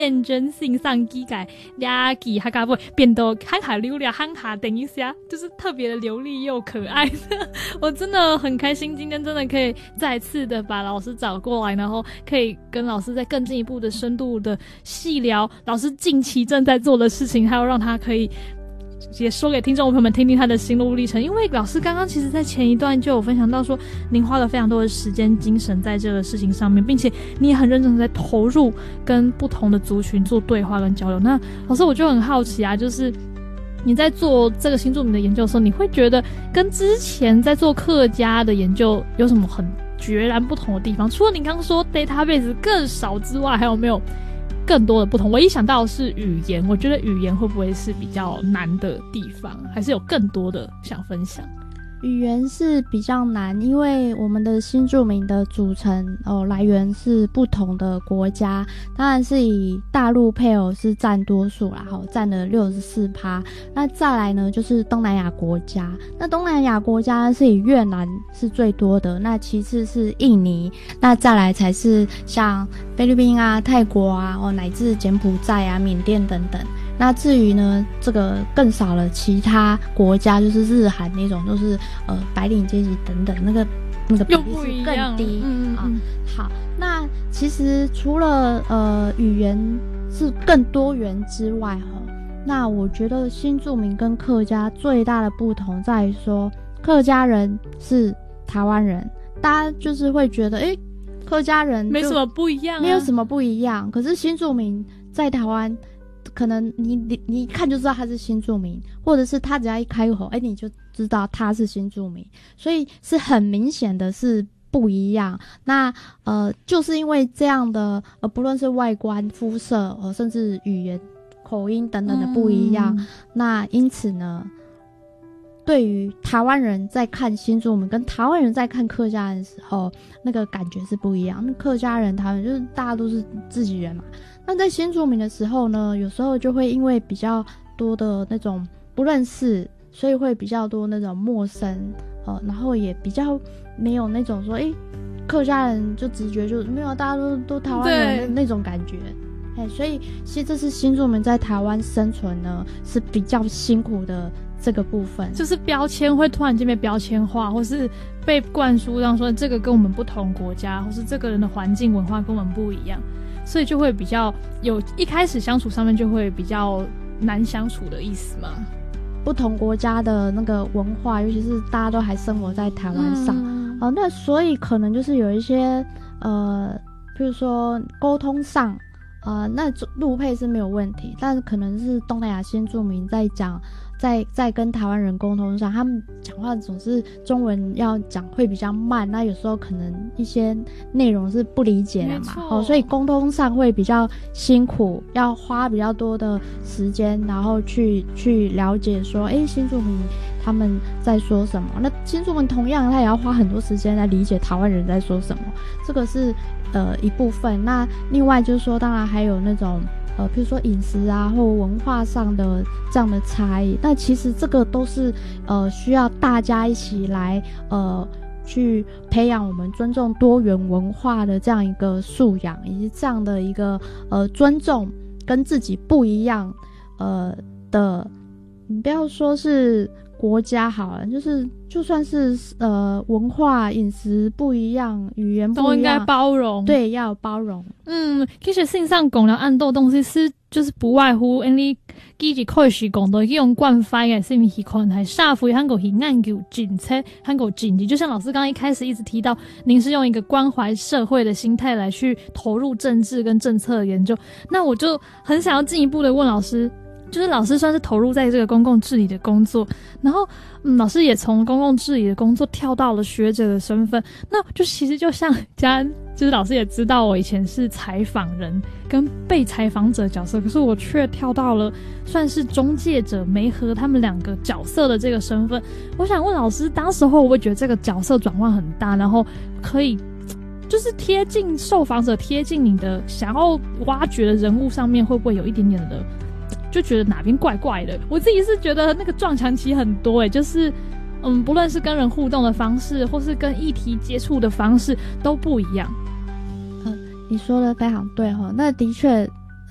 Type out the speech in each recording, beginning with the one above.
认真性上机改俩机哈嘎不变得憨哈溜了憨哈，等一下就是特别的流利又可爱的。我真的很开心，今天真的可以再次的把老师找过来，然后可以跟老师再更进一步的深度的细聊老师近期正在做的事情，还有让他可以也说给听众朋友们听听他的心路历程。因为老师刚刚其实在前一段就有分享到说，您花了非常多的时间精神在这个事情上面，并且你也很认真的在投入跟不同的族群做对话跟交流。那老师我就很好奇啊，就是你在做这个新住民的研究的时候，你会觉得跟之前在做客家的研究有什么很决然不同的地方？除了你刚刚说 database 更少之外，还有没有更多的不同？我一想到的是语言，我觉得语言会不会是比较难的地方，还是有更多的想分享？ 语言是比较难，因为我们的新住民的组成来源是不同的国家，当然是以大陆配偶是占多数啦，占了 64%。那再来呢就是东南亚国家，那东南亚国家是以越南是最多的，那其次是印尼，那再来才是像菲律宾啊、泰国啊，乃至柬埔寨啊、缅甸等等。那至于呢，这个更少了其他国家，就是日韩那种，就是白领阶级等等，那个比例是更低啊。好，那其实除了语言是更多元之外那我觉得新住民跟客家最大的不同在于说，客家人是台湾人，大家就是会觉得客家人没什么不一样， 没有什么不一样。可是新住民在台湾，可能你一看就知道他是新住民，或者是他只要一开口，你就知道他是新住民，所以是很明显的是不一样。那就是因为这样的不论是外观、肤色，甚至语言、口音等等的不一样，那因此呢，对于台湾人在看新住民跟台湾人在看客家人的时候，那个感觉是不一样。那客家人、台湾人就是大家都是自己人嘛。那在新住民的时候呢，有时候就会因为比较多的那种不认识，所以会比较多那种陌生，然后也比较没有那种说，客家人就直觉就没有，大家都台湾人的那种感觉。所以其实这是新住民在台湾生存呢是比较辛苦的这个部分，就是标签会突然间被标签化，或是被灌输让说这个跟我们不同国家，或是这个人的环境文化跟我们不一样，所以就会比较有一开始相处上面就会比较难相处的意思嘛。 不同国家的那个文化，尤其是大家都还生活在台湾上，那所以可能就是有一些比如说沟通上那陆配是没有问题，但是可能是东南亚新住民在讲在跟台湾人沟通上，他们讲话总是中文要讲会比较慢，那有时候可能一些内容是不理解的嘛，所以沟通上会比较辛苦，要花比较多的时间，然后去了解说新住民他们在说什么。那新住民同样他也要花很多时间来理解台湾人在说什么，这个是一部分。那另外就是说，当然还有那种比如说饮食啊或文化上的这样的差异，那其实这个都是需要大家一起来去培养我们尊重多元文化的这样一个素养，以及这样的一个尊重跟自己不一样的，你不要说是国家好了，就算是文化饮食不一样，语言不一样，都应该包容， 对，要有包容。 其实性上讲了按多东西是就是不外乎你记住开始讲到用惯发的什么习惯，还社会韩国是研究政策韩国经济，就像老师刚刚一开始一直提到，您是用一个关怀社会的心态来去投入政治跟政策的研究，那我就很想要进一步的问老师。就是老师算是投入在这个公共治理的工作，然后老师也从公共治理的工作跳到了学者的身份，那就其实就像就是老师也知道我以前是采访人跟被采访者角色，可是我却跳到了算是中介者媒合他们两个角色的这个身份。我想问老师，当时候我会觉得这个角色转换很大，然后可以就是贴近受访者，贴近你的想要挖掘的人物上面，会不会有一点点的就觉得哪边怪怪的？我自己是觉得那个撞墙期很多就是不论是跟人互动的方式，或是跟议题接触的方式都不一样。 你说的非常对那的确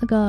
那个